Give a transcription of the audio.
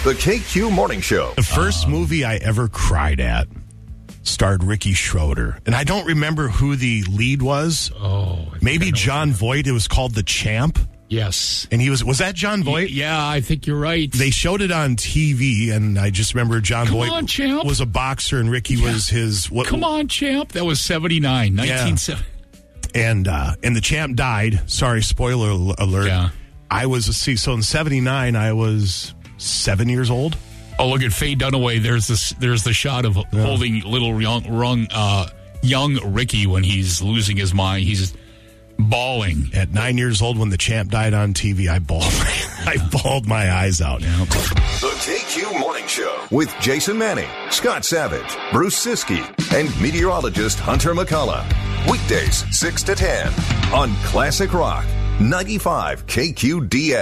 The KQ Morning Show. The first movie I ever cried at starred Ricky Schroeder. And I don't remember who the lead was. Maybe John Voight. It was called The Champ. Yes. And was that John Voight? Yeah, I think you're right. They showed it on TV, and I just remember John Voight was a boxer, and Ricky was his... Come on, Champ. That was 79, 1970. And The Champ died. Sorry, spoiler alert. Yeah. So in 79, I was 7 years old. Oh, look at Faye Dunaway. There's the shot of holding little young Ricky when he's losing his mind. He's bawling. At 9 years old, when The Champ died on TV, I bawled. I bawled my eyes out. The KQ Morning Show with Jason Manning, Scott Savage, Bruce Siskey, and meteorologist Hunter McCullough. Weekdays 6 to 10 on Classic Rock 95 KQDS.